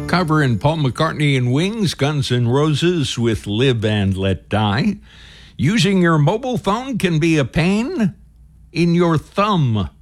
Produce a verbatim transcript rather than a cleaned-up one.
Covering Paul McCartney and Wings, Guns N' Roses with Live and Let Die. Using your mobile phone can be a pain in your thumb.